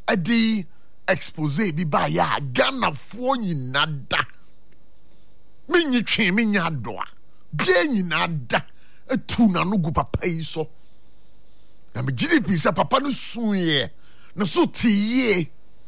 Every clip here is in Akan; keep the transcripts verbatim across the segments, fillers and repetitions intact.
adi expose bi ba ya Ghana fo nyina da menyi twe menya doa bia nyina da etu na no gu papa yi so na me G D P say papa no suye no so tiye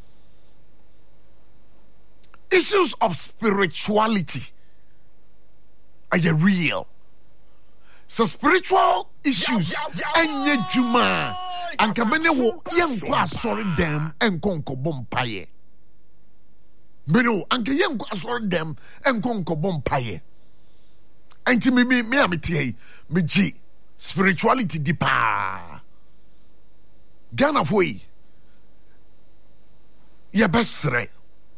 issues of spirituality are real. So spiritual issues enye dwuma anka bene wo yenko asori dem enko nkobom paye bene anka yenko asori dem enko nkobom paye anti me me me ametie me gi spirituality dipa Ghana foi ye besre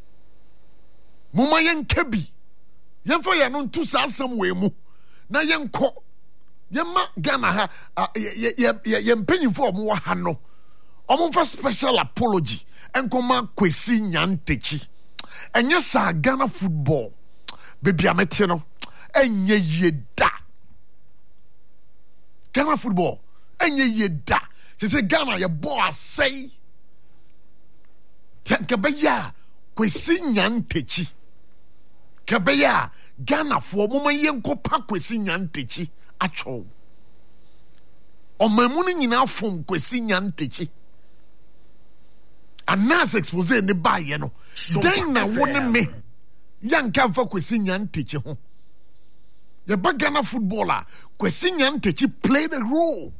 muma yenka bi yenfo ye no ntu sa asem we mu na yenko yema Ghana ha ye ye ye mpanyimfo omo ha no omo fa special apology enkoma Kwesi Nyantakyi enye sa Ghana football bebi amete no enye yeda Ghana football enye yeda se se Ghana ye bo asai tankabeya Kwesi Nyantakyi kabeya Ghana fo moma yenko pa Kwesi Nyantakyi acho omamu ni nyina fom Kwesi Nyantakyi anas expose ne baye no den na woni me yanka fa Kwesi Nyantakyi ho ye ba Ghana footballer Kwesi Nyantakyi played a role.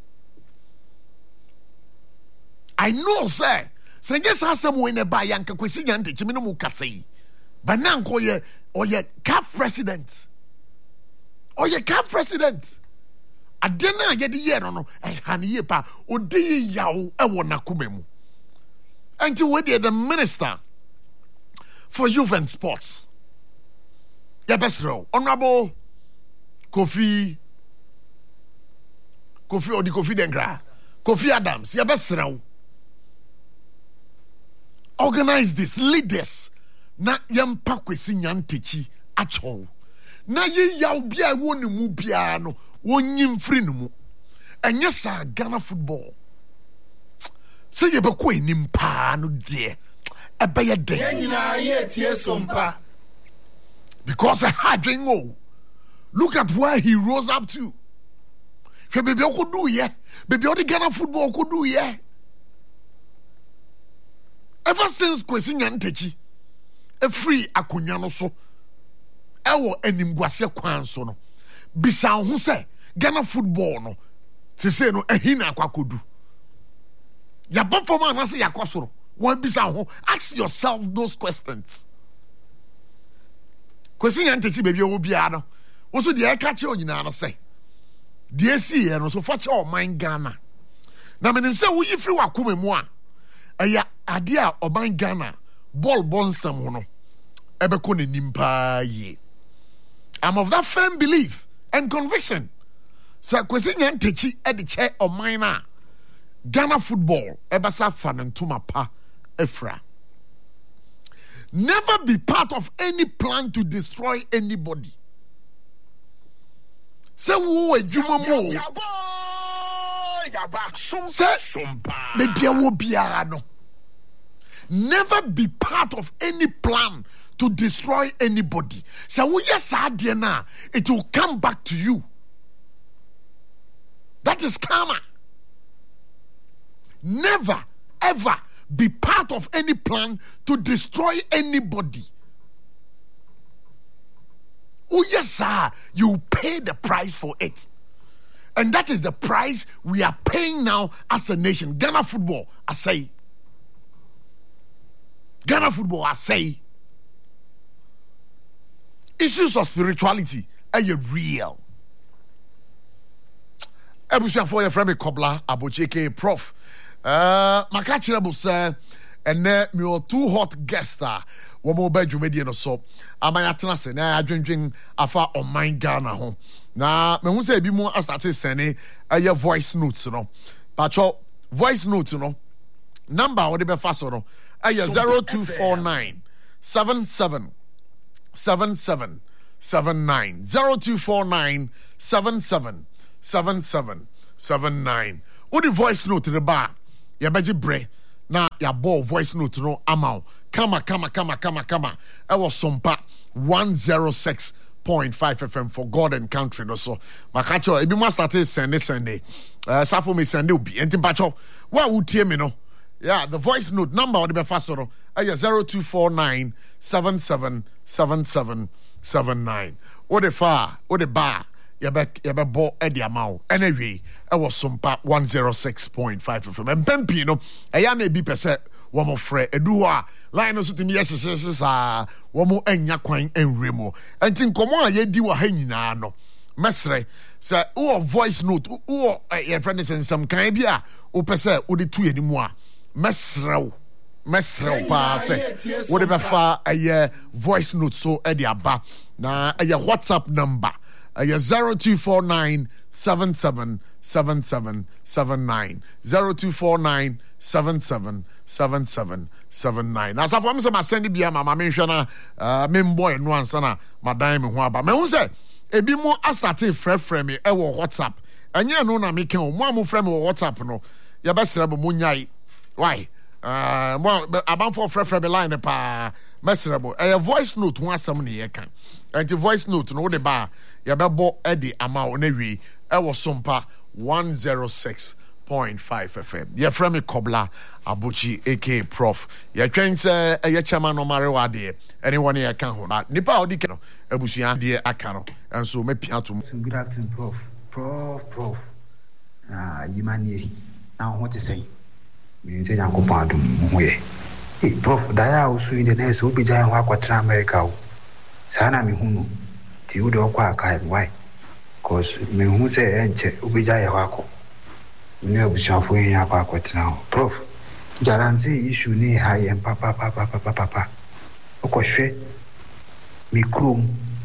I know sir say just have some when ne ba yanka Kwesi Nyantakyi me no mu kasei but nanko ye or ye C A F president or ye C A F president adena ye di ye no no eh han ye pa odi yaw e wo nakomemu until we the minister for youth and sports ya besro honorable Kofi Kofi odi Kofi Dengra Kofi Adams ya besro organize this leaders na yampa Kwesi Nyantakyi acho na ye yaw bia wo ne mu bia no wonyim free no mu enye sa Ghana football se ye be ko enim pa no de ebe ye de nyina ye tie sompa because a hadwen o look at where he rose up to fe baby o do ye baby o the Ghana football ko do ye ever since Kwesi Nyantakyi a free akonya no so ewo animguase kwan so no bisa ho se Ghana football no se se no ehina akwakodu ya performance na se yakosoro wan bisa ho ask yourself those questions. Kwesi Nyantakyi baby wo bia no wo so de e ka che onyina no se de si e no so fa che o man Ghana na menim se wo yifri wakoma mu a eya ade a oban Ghana ball bonsam ho no ebeko ne nimpa ye. I'm of that firm belief and conviction. So Kwesi Nyantakyi e de che o man na Ghana football ebasa fa ntuma pa efra. Never be part of any plan to destroy anybody. Say wo adwuma mo. Say me bia wo bia no. Never be part of any plan to destroy anybody. So yes, na, it will come back to you. That is karma. Never, ever be part of any plan to destroy anybody. Oh yes, sir, you pay the price for it. And that is the price we are paying now as a nation. Ghana football, I say. Ghana football, I say. Issues of spirituality are real. Ebusia for your friend Kobla Abocheke Prof. Uh, Makachirable sir, and then me or two hot guests are one more bedroom median so. Am I at Nasa? Now I drinking afa on my Ghana home. Now, me who say be more as started sending a your voice notes, you know. But your voice notes, you know. Number what be fast, you know. A zero two four nine seven seven. Seven seven seven nine zero two four nine seven seven seven seven seven nine. What the voice note to the bar? Ya beji bre na ya ball voice note no ama kama kama kama kama kama I was sompa one oh six point five F M for God and country no so makacho ebi mo start send Sunday uh safo me send obi enti bacho wa wutie me no yeah the voice note number or the be fast no eh zero two four nine seven seven seven seven seven nine what the far what the bar ya be ya be bo e dia ma o anyway I was sompa one oh six point five F M and pempi no eh ya na ebi pese wo mo frɛ edu a line no so timi yesese saa wo mo anya kwan enwre mo enti nkomo a yedi wa ha nyinaa no mesre sɛ wo voice note wo ye friend sensam kan bi a wo pese wo de tu animu a mesrew mesrew pa sɛ wo de befa aye voice note so e de aba na aye WhatsApp number aye zero two four nine seven seven seven seven seven nine zero two four nine seven seven seven seven seven nine. As of I'm saying, send it my mention uh memboy no answer na madam me ho aba. Me hu say e bi mo astarte frɛ frɛ me e wo WhatsApp. Anya no na me kan o mo am frɛ me wo WhatsApp no. Ya be sere mo nyai. Why? Uh mo aban for frɛ frɛ me line pa. Mesrebo. E voice note ho asɛm ne ye kan. Anti voice note no de ba ya be bo e de ama o na wi e wo sompa one oh six point five F M. Your friend me Kobla Abuchi, aka Prof. Your train say a chairman no matter what day. Anyone here can hold. But Nipa Odikano, Abusia dear Akano, and so me piatum. Good afternoon, Prof. Prof, Prof. Ah, you man, now what to say? You say Uncle Pardon, way. Hey, Prof, Dia also in the nest, who be giant Wakwatra America. Sana mi hunu, Tiodo Quakai, why? Cause me who say, Enche, Ubijaya Wako. No bishop for you about now. Prof. Guarantee issue near high and papa papa papa papa. Okoshe. Me crum.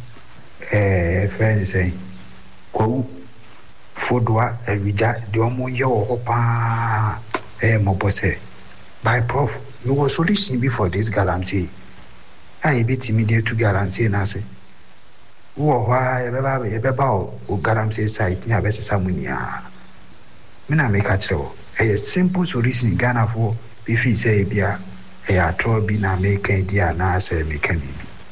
Eh, friend say. Go. Fodwa, a vija, the omo yo opa. Eh, mobose. By Prof. You were solution before this guarantee. I bit immediate to guarantee Nasi. Why, a baby, a baby, guarantee site near Bessie Samunia. Mina make a show. A simple solution in Ghana for if he say bia a trouble na make a dear na say make a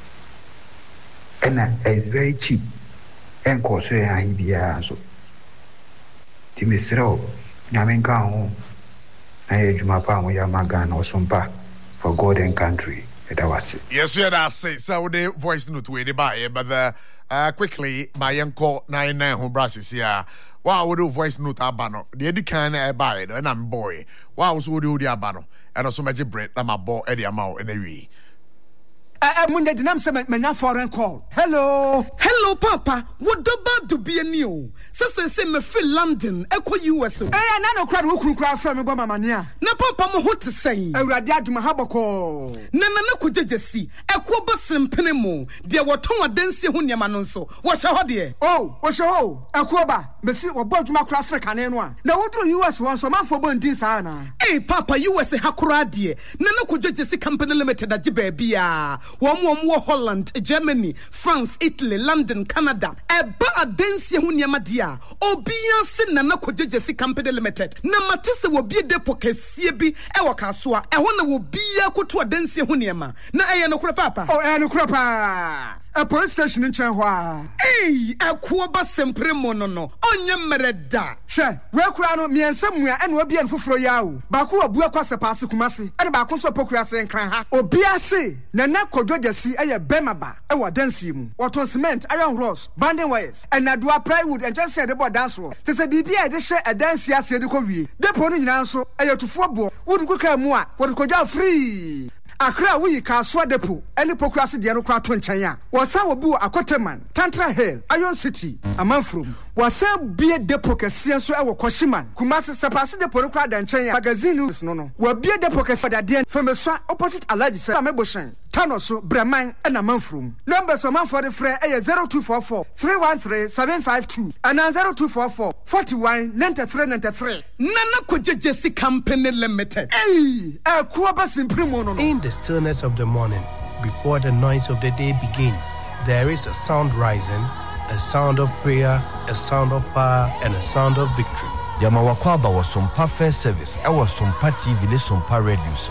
and it's very cheap and cost a bia so. Timisro, Yaminka home. I had Jumapa Yamagan or Sumpa for God and country. That was it. Yes, we are say so the voice note way the buy, but the uh quickly my uncle nine nine home brushes here. Wow, would do voice note abano. The Eddie can I buy it and I'm boy. Wow, so do the abano and also magic bread. I'm a boy Eddie Amau and a wee. I am the name seven men foreign call. Hello, hello, Papa. What about to be a new? Sister say me feel London, echo U S. Eh, nano crowd who cry from me, Mama Mania. Na Papa mo what to say. I radiate my habako. Nana no could just see. Echo Basim Penemo. There were Tonga Densi Hunya Manonso. What's your dear? Oh, what's your ho? Equoba, Messi or Bodjuma Cross like an one. Now what do U S want some man for Bondin Sana? Eh, Papa, U S a Hakura dear. Nana could just see Company Limited at Jibebia. One more Holland, Germany, France, Italy, London, Canada. Eba adensi hunyamadia. Obiya sin na nako jejesi company limited. Na matise wo biye depo kesie bi ewa kasua. Ewa na wo biya kutu adensi hunyama. Na eya no kura papa. Oh, eya no kura pa. A police station in Chanhua. Hey, a kuoba sempre monono. Onye mereda. She, we kurano mi ensemua and we be en fufro yawo. Baku obua kwase paase kumasi. Ade baako so pokura se nkran ha. Obia se na na kodwodesi eye bemaba e wa dansi mu. Waton cement, iron rods, banding wires, and adua plywood and just say the board dance ro. Te se bibia e de hye e dansi ase de ko wie. Depo no nyina nso eye tufo bo. Wodu kuka mu a, wodu kodwa free. Akra we kaswa depo any pokrasi de no kra to nkyɛn a wɔsa wɔ bi wɔ Akoteman Tantra Hill Iron City Amanfrom wɔsa bie depo kɛseɛ nso ɛwɔ Koshiman Kumasi sepase depo no kra da nkyɛn a magazine news no no wɔ bie depo kɛseɛ da de fameswa opposite Alaji sɛ Ameboshen Tano so Breman and Amanfrom numbers of man for the frɛ ɛyɛ zero two four four three one three seven five two and zero two four four forty-one ninety-three ninety-three Nana Kojejesi Company Limited. Hey, a kuaba simprimo no. In the stillness of the morning, before the noise of the day begins, there is a sound rising, a sound of prayer, a sound of power, and a sound of victory. Yama Wakwaba was Sompa First Service, I was Sompa T V, Sompa Radio.